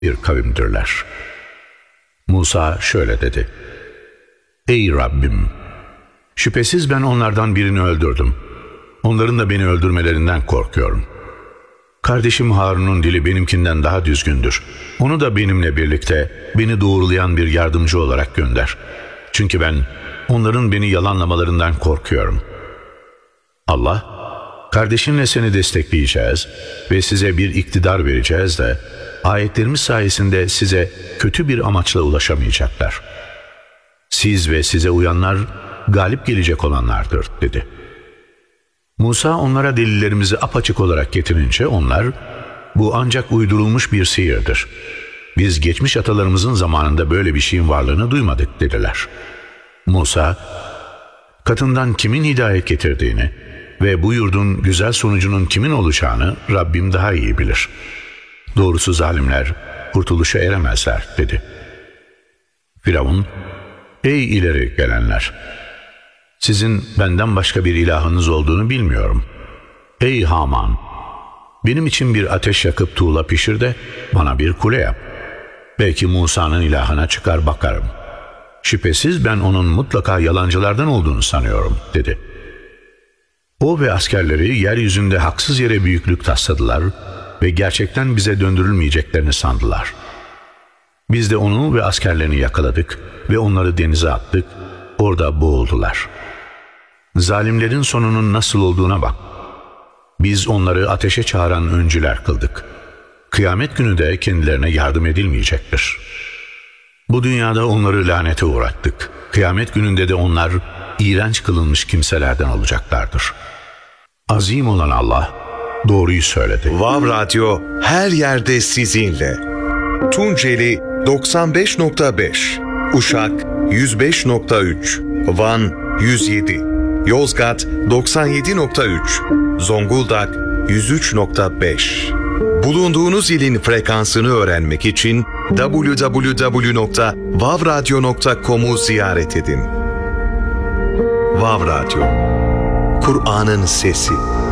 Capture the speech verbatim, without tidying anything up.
bir kavimdirler. Musa şöyle dedi: Ey Rabbim! Şüphesiz ben onlardan birini öldürdüm. Onların da beni öldürmelerinden korkuyorum. Kardeşim Harun'un dili benimkinden daha düzgündür. Onu da benimle birlikte beni doğrulayan bir yardımcı olarak gönder. Çünkü ben onların beni yalanlamalarından korkuyorum. Allah, kardeşinle seni destekleyeceğiz ve size bir iktidar vereceğiz de ayetlerimiz sayesinde size kötü bir amaçla ulaşamayacaklar. Siz ve size uyanlar galip gelecek olanlardır dedi. Musa onlara delillerimizi apaçık olarak getirince onlar, bu ancak uydurulmuş bir sihirdir. Biz geçmiş atalarımızın zamanında böyle bir şeyin varlığını duymadık dediler. Musa, katından kimin hidayet getirdiğini ve bu yurdun güzel sonucunun kimin olacağını Rabbim daha iyi bilir. Doğrusu zalimler kurtuluşa eremezler dedi. Firavun, ey ileri gelenler! Sizin benden başka bir ilahınız olduğunu bilmiyorum. Ey Haman! Benim için bir ateş yakıp tuğla pişir de bana bir kule yap. Belki Musa'nın ilahına çıkar bakarım. Şüphesiz ben onun mutlaka yalancılardan olduğunu sanıyorum dedi. O ve askerleri yeryüzünde haksız yere büyüklük tasladılar ve gerçekten bize döndürülmeyeceklerini sandılar. Biz de onu ve askerlerini yakaladık ve onları denize attık, orada boğuldular. Zalimlerin sonunun nasıl olduğuna bak. Biz onları ateşe çağıran öncüler kıldık. Kıyamet günü de kendilerine yardım edilmeyecektir. Bu dünyada onları lanete uğrattık. Kıyamet gününde de onlar iğrenç kılınmış kimselerden olacaklardır. Azim olan Allah doğruyu söyledi. Vav Radyo her yerde sizinle. Tunceli doksan beş nokta beş, Uşak yüz beş nokta üç, Van yüz yedi, Yozgat doksan yedi nokta üç, Zonguldak yüz üç nokta beş. Bulunduğunuz ilin frekansını öğrenmek için double-u double-u double-u nokta vav radyo nokta com'u ziyaret edin. Vav Radyo, Kur'an'ın sesi.